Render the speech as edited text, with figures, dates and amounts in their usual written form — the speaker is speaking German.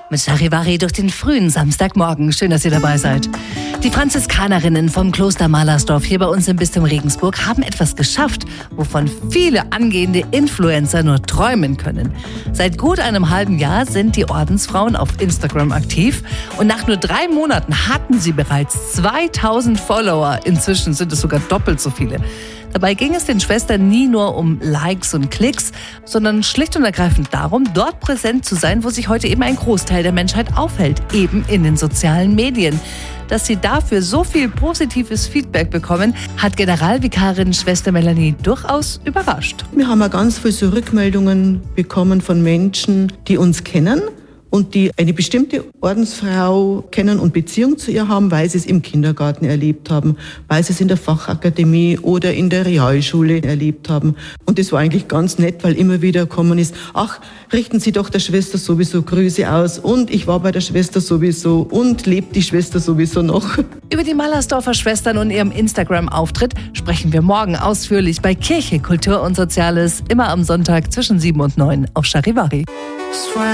Mit Charivari durch den frühen Samstagmorgen. Schön, dass ihr dabei seid. Die Franziskanerinnen vom Kloster Malersdorf hier bei uns im Bistum Regensburg haben etwas geschafft, wovon viele angehende Influencer nur träumen können. Seit gut einem halben Jahr sind die Ordensfrauen auf Instagram aktiv und nach nur 3 Monaten hatten sie bereits 2000 Follower. Inzwischen sind es sogar doppelt so viele. Dabei ging es den Schwestern nie nur um Likes und Klicks, sondern schlicht und ergreifend darum, dort präsent zu sein, wo sich heute eben ein Großteil der Menschheit aufhält, eben in den sozialen Medien. Dass sie dafür so viel positives Feedback bekommen, hat Generalvikarin Schwester Melanie durchaus überrascht. Wir haben auch ganz viele so Rückmeldungen bekommen von Menschen, die uns kennen und die eine bestimmte Ordensfrau kennen und Beziehung zu ihr haben, weil sie es im Kindergarten erlebt haben, weil sie es in der Fachakademie oder in der Realschule erlebt haben. Und das war eigentlich ganz nett, weil immer wieder gekommen ist, ach, richten Sie doch der Schwester sowieso Grüße aus und ich war bei der Schwester sowieso und lebt die Schwester sowieso noch. Über die Malersdorfer Schwestern und ihrem Instagram-Auftritt sprechen wir morgen ausführlich bei Kirche, Kultur und Soziales, immer am Sonntag zwischen 7 und 9 auf Charivari.